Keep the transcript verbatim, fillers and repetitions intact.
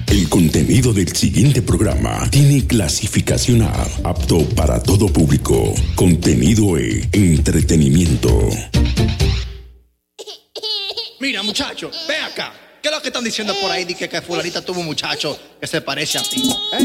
El contenido del siguiente programa tiene clasificación A, apto para todo público. Contenido E, entretenimiento. Mira, muchacho, ve acá. ¿Qué es lo que están diciendo por ahí? Dice que fulanita tuvo un muchacho que se parece a ti. ¿Eh?